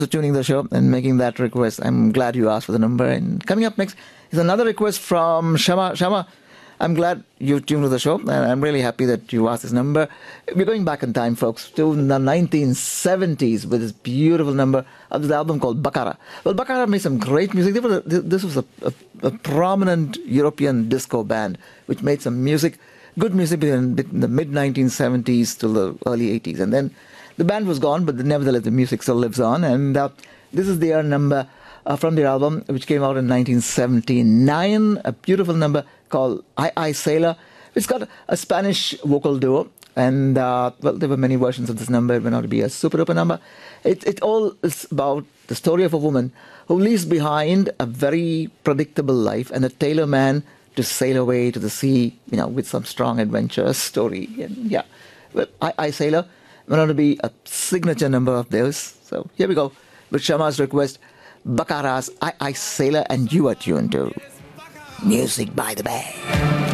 for tuning the show and making that request. I'm glad you asked for the number. And coming up next is another request from Shama. Shama, I'm glad you tuned to the show, and I'm really happy that you asked this number. We're going back in time, folks, to the 1970s with this beautiful number of this album called Bakara. Well, Bakara made some great music. This was a prominent European disco band which made some music, good music in the mid-1970s to the early 80s. And then the band was gone, but nevertheless the music still lives on. And this is their number from their album, which came out in 1979, a beautiful number called I Sailor. It's got a Spanish vocal duo, and well, there were many versions of this number. It went out to be a super duper number. It all is about the story of a woman who leaves behind a very predictable life and a tailor man to sail away to the sea, with some strong adventure story. And yeah, well, I Sailor went on to be a signature number of theirs. So here we go with Shama's request, Bakara's I Sailor, and you are tuned to Music by the Bay.